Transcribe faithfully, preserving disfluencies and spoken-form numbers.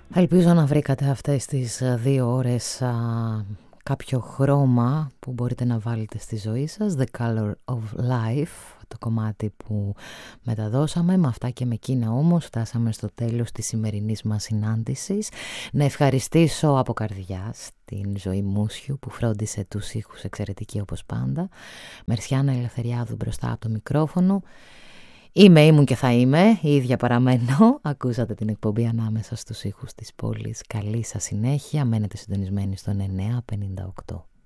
Ελπίζω να βρήκατε αυτές τις δύο ώρες α, κάποιο χρώμα που μπορείτε να βάλετε στη ζωή σας. The Color of Life, το κομμάτι που μεταδώσαμε. Με αυτά και με εκείνα όμως φτάσαμε στο τέλος της σημερινής μας συνάντησης. Να ευχαριστήσω από καρδιάς την Ζωή Μούσιου που φρόντισε τους ήχους εξαιρετική όπως πάντα. Μερσιάνα Ελευθεριάδου μπροστά από το μικρόφωνο. Είμαι, ήμουν και θα είμαι, η ίδια παραμένω. Ακούσατε την εκπομπή Ανάμεσα στους ήχους της πόλης. Καλή σας συνέχεια, μένετε συντονισμένοι στον εννιά πενήντα οκτώ.